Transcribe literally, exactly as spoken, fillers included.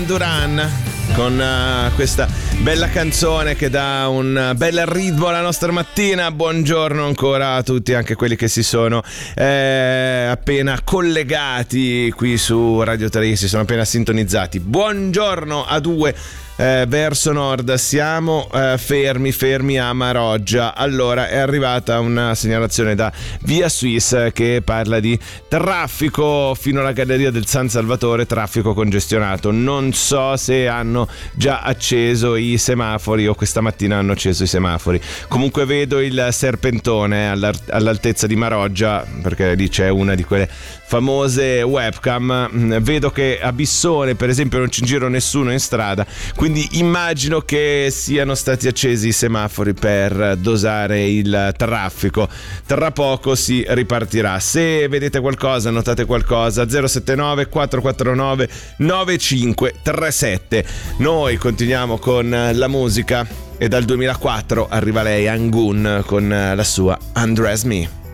Duran con uh, questa bella canzone che dà un bel ritmo alla nostra mattina. Buongiorno ancora a tutti, anche quelli che si sono eh, appena collegati qui su Radio tre, si sono appena sintonizzati. Buongiorno a due. Eh, verso nord siamo eh, fermi fermi a Maroggia. Allora, è arrivata una segnalazione da Via Suisse che parla di traffico fino alla galleria del San Salvatore, traffico congestionato. Non so se hanno già acceso i semafori o questa mattina hanno acceso i semafori. Comunque vedo il serpentone all'altezza di Maroggia, perché lì c'è una di quelle famose webcam. Vedo che a Bissone, per esempio, non c'è in giro nessuno in strada, quindi immagino che siano stati accesi i semafori per dosare il traffico. Tra poco si ripartirà. Se vedete qualcosa, notate qualcosa, zero sette nove quattro quattro nove nove cinque tre sette. Noi continuiamo con la musica e dal duemilaquattro arriva lei, Angun, con la sua Undress Me.